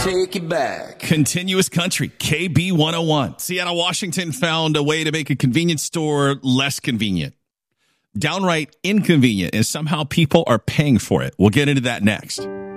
take it back. Continuous country, KB 101. Seattle, Washington found a way to make a convenience store less convenient. Downright inconvenient, and somehow people are paying for it. We'll get into that next.